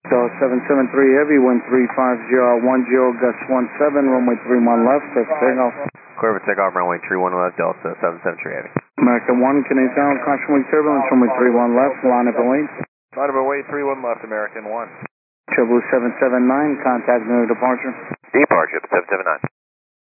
So 773 Heavy, wind 35010, gust 17, runway 31 left, that's takeoff. Clear for takeoff, runway 31 left, Delta 773 Heavy. American 1, Canadian Town, caution wing turbulence, runway 31 left, line up and wait. Line up and wait, 31 left, American 1. JetBlue 779, contact near departure. Departure, 779.